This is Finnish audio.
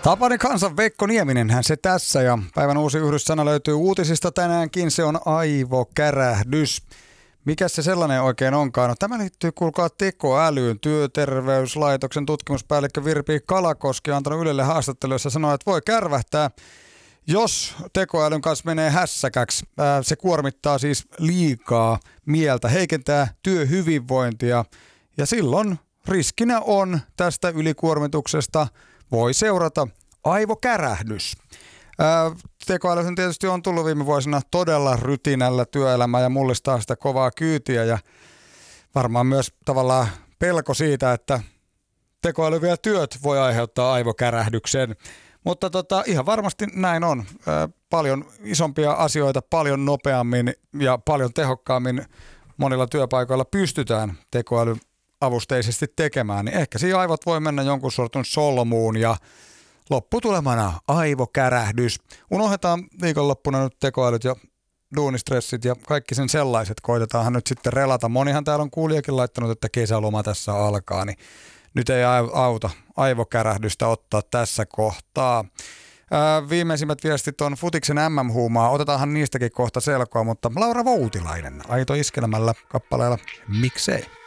Tapani kansan Veikko Nieminenhän se tässä ja päivän uusi yhdyssana löytyy uutisista tänäänkin, se on aivokärähdys. Mikä se sellainen oikein onkaan? No, tämä liittyy kuulkaa tekoälyyn. Työterveyslaitoksen tutkimuspäällikkö Virpi Kalakoski on antanut Ylelle haastattelussa jossa sanoo, että voi kärvähtää, jos tekoälyn kanssa menee hässäkäksi. Se kuormittaa siis liikaa mieltä, heikentää työhyvinvointia ja silloin riskinä on tästä ylikuormituksesta voi seurata aivokärähdys. Tekoäly tietysti on tullut viime vuosina todella rytinällä työelämää ja mullistaa sitä kovaa kyytiä ja varmaan myös tavallaan pelko siitä, että tekoäly vie työt voi aiheuttaa aivokärähdyksen. Mutta ihan varmasti näin on. Paljon isompia asioita, paljon nopeammin ja paljon tehokkaammin monilla työpaikoilla pystytään tekoälyavusteisesti tekemään. Niin ehkä siinä aivot voi mennä jonkun sortun solmuun ja lopputulemana aivokärähdys. Unohdetaan viikonloppuna nyt tekoälyt ja duunistressit ja kaikki sen sellaiset. Koitetaanhan nyt sitten relata. Monihan täällä on kuulijakin laittanut, että kesäloma tässä alkaa, niin nyt ei auta aivokärähdystä ottaa tässä kohtaa. Viimeisimmät viestit on futiksen MM-huumaa. Otetaanhan niistäkin kohta selkoa, mutta Laura Voutilainen Aito Iskelemällä kappaleella Miksei.